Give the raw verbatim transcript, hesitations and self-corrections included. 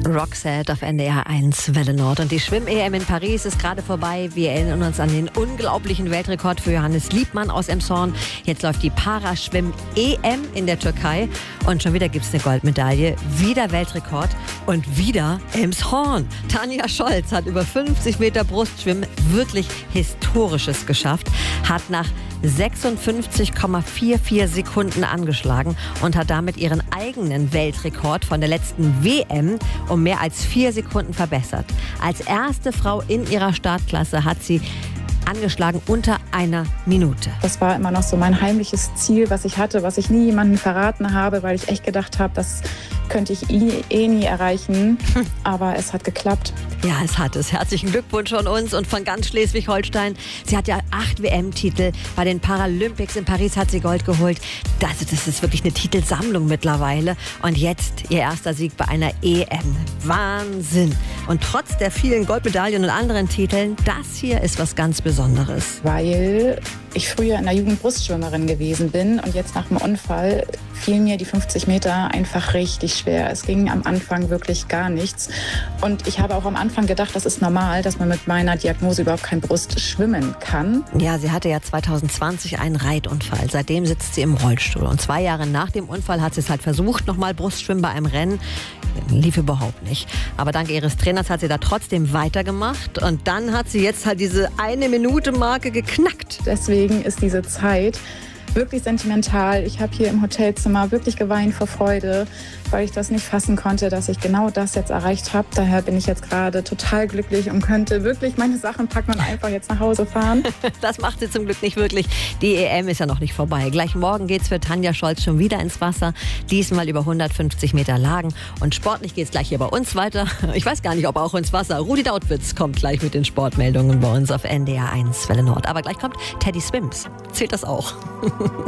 Roxette auf N D R eins Welle Nord. Und die Schwimm-E M in Paris ist gerade vorbei. Wir erinnern uns an den unglaublichen Weltrekord für Johannes Liebmann aus Emshorn. Jetzt läuft die Paraschwimm-E M in der Türkei. Und schon wieder gibt es eine Goldmedaille. Wieder Weltrekord und wieder Emshorn. Tanja Scholz hat über fünfzig Meter Brustschwimmen wirklich Historisches geschafft. Hat nach sechsundfünfzig Komma vierundvierzig Sekunden angeschlagen und hat damit ihren eigenen Weltrekord von der letzten W M um mehr als vier Sekunden verbessert. Als erste Frau in ihrer Startklasse hat sie angeschlagen unter einer Minute. Das war immer noch so mein heimliches Ziel, was ich hatte, was ich nie jemandem verraten habe, weil ich echt gedacht habe, das könnte ich eh nie erreichen. Aber es hat geklappt. Ja, es hat es. Herzlichen Glückwunsch von uns und von ganz Schleswig-Holstein. Sie hat ja acht W M-Titel. Bei den Paralympics in Paris hat sie Gold geholt. Das, das ist wirklich eine Titelsammlung mittlerweile. Und jetzt ihr erster Sieg bei einer E M. Wahnsinn. Und trotz der vielen Goldmedaillen und anderen Titeln, das hier ist was ganz Besonderes. Weil ich früher in der Jugend Brustschwimmerin gewesen bin und jetzt nach dem Unfall fiel mir die fünfzig Meter einfach richtig schwer. Es ging am Anfang wirklich gar nichts. Und ich habe auch am Anfang gedacht, das ist normal, dass man mit meiner Diagnose überhaupt kein Brust schwimmen kann. Ja, sie hatte ja zwanzig zwanzig einen Reitunfall. Seitdem sitzt sie im Rollstuhl. Und zwei Jahre nach dem Unfall hat sie es halt versucht, nochmal Brustschwimmen bei einem Rennen. Lief überhaupt nicht. Aber dank ihres Trainers hat sie da trotzdem weitergemacht. Und dann hat sie jetzt halt diese eine Minute Marke geknackt. Deswegen ist diese Zeit wirklich sentimental. Ich habe hier im Hotelzimmer wirklich geweint vor Freude, weil ich das nicht fassen konnte, dass ich genau das jetzt erreicht habe. Daher bin ich jetzt gerade total glücklich und könnte wirklich meine Sachen packen und einfach jetzt nach Hause fahren. Das macht sie zum Glück nicht wirklich. Die E M ist ja noch nicht vorbei. Gleich morgen geht's für Tanja Scholz schon wieder ins Wasser. Diesmal über hundertfünfzig Meter Lagen. Und sportlich geht's gleich hier bei uns weiter. Ich weiß gar nicht, ob auch ins Wasser. Rudi Dautwitz kommt gleich mit den Sportmeldungen bei uns auf N D R eins Welle Nord. Aber gleich kommt Teddy Swims. Zählt das auch?